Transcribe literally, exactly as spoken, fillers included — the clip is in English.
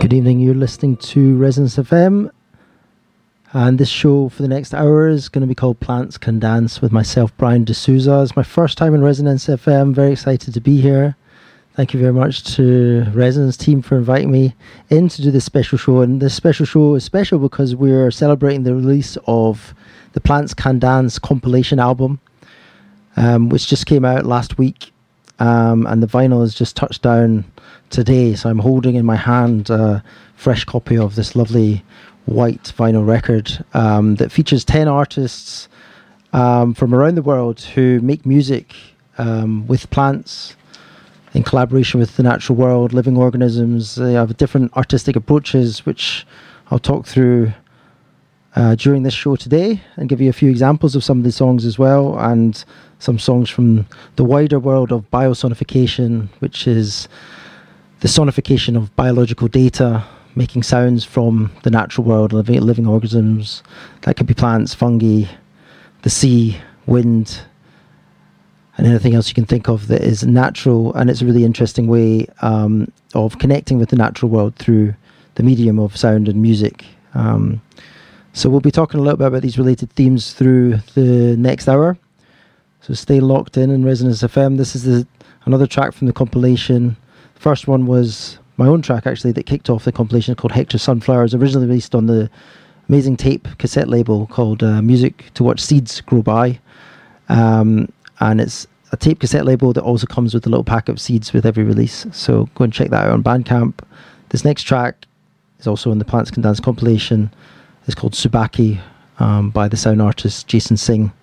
Good evening, you're listening to Resonance F M, and this show for the next hour is going to be called Plants Can Dance with myself, Brian D'Souza. It's my first time in Resonance F M, very excited to be here. Thank you very much to Resonance team for inviting me in to do this special show, and this special show is special because we're celebrating the release of the Plants Can Dance compilation album, um, which just came out last week, um, and the vinyl has just touched down today, so I'm holding in my hand a fresh copy of this lovely white vinyl record um, that features ten artists um, from around the world who make music um, with plants in collaboration with the natural world, living organisms. They have different artistic approaches, which I'll talk through uh, during this show today and give you a few examples of some of the songs as well, and some songs from the wider world of biosonification, which is the sonification of biological data, making sounds from the natural world, living, living organisms. That could be plants, fungi, the sea, wind, and anything else you can think of that is natural. And it's a really interesting way um, of connecting with the natural world through the medium of sound and music. Um, so we'll be talking a little bit about these related themes through the next hour. So stay locked in in Resonance F M. This is the, another track from the compilation. First one was my own track, actually, that kicked off the compilation, called Hector Sunflowers, originally released on the amazing tape cassette label called uh, Music to Watch Seeds Grow By. Um, and it's a tape cassette label that also comes with a little pack of seeds with every release. So go and check that out on Bandcamp. This next track is also in the Plants Can Dance compilation. It's called Subaki um, by the sound artist Jason Singh.